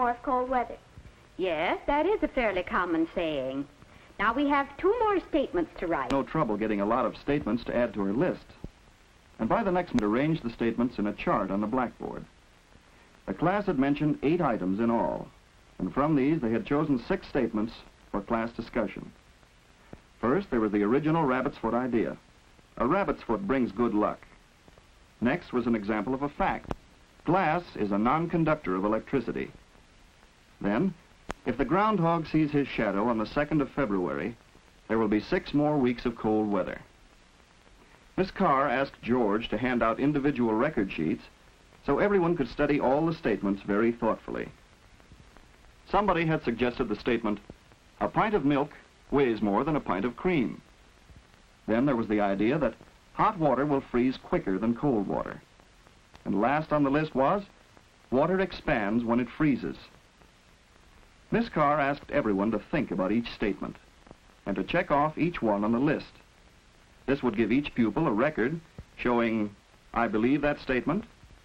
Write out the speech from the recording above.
north cold weather. Yes, that is a fairly common saying. Now we have 2 more statements to write. No trouble getting a lot of statements to add to her list. And by the next minute, arrange the statements in a chart on the blackboard. The class had mentioned 8 items in all, and from these they had chosen 6 statements for class discussion. First, there was the original rabbit's foot idea. A rabbit's foot brings good luck. Next was an example of a fact. Glass is a non-conductor of electricity. Then, if the groundhog sees his shadow on the 2nd of February, there will be 6 more weeks of cold weather. Miss Carr asked George to hand out individual record sheets so everyone could study all the statements very thoughtfully. Somebody had suggested the statement, "A pint of milk weighs more than a pint of cream." Then there was the idea that hot water will freeze quicker than cold water. And last on the list was, water expands when it freezes. Miss Carr asked everyone to think about each statement and to check off each one on the list. This would give each pupil a record showing, "I believe that statement,"